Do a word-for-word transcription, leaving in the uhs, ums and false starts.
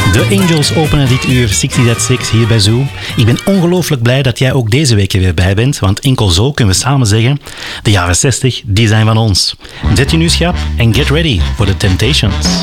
De Angels openen dit uur zestig at zes hier bij Zoo. Ik ben ongelooflijk blij dat jij ook deze week er weer bij bent, want enkel zo kunnen we samen zeggen, de jaren zestig, die zijn van ons. Zet je nu schrap en get ready for the Temptations.